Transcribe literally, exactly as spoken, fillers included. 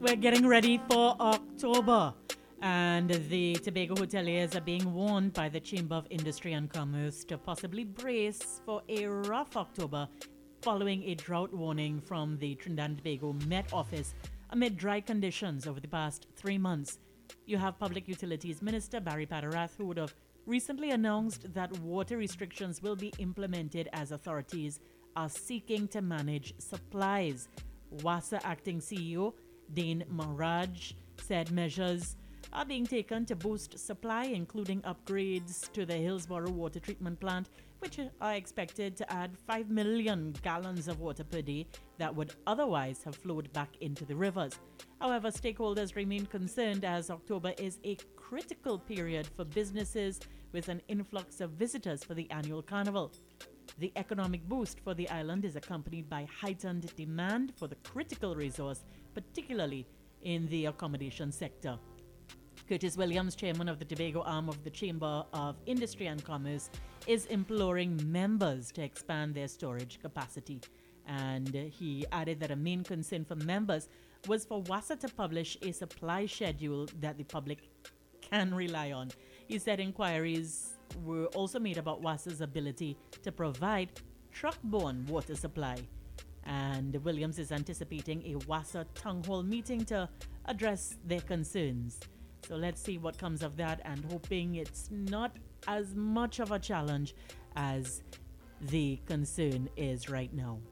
We're getting ready for October, and the Tobago hoteliers are being warned by the Chamber of Industry and Commerce to possibly brace for a rough October following a drought warning from the Trinidad and Tobago Met Office amid dry conditions over the past three months. You have Public Utilities Minister Barry Padarath, who would have recently announced that water restrictions will be implemented as authorities are seeking to manage supplies. WASA Acting C E O Dane Maharaj said measures are being taken to boost supply, including upgrades to the Hillsborough water treatment plant, which are expected to add five million gallons of water per day that would otherwise have flowed back into the rivers. However, stakeholders remain concerned as October is a critical period for businesses with an influx of visitors for the annual carnival. The economic boost for the island is accompanied by heightened demand for the critical resource, particularly in the accommodation sector. Curtis Williams, chairman of the Tobago arm of the Chamber of Industry and Commerce, is imploring members to expand their storage capacity. And he added that a main concern for members was for WASA to publish a supply schedule that the public can rely on. He said inquiries were also made about WASA's ability to provide truck-borne water supply. And Williams is anticipating a WASA town hall meeting to address their concerns. So let's see what comes of that, and hoping it's not as much of a challenge as the concern is right now.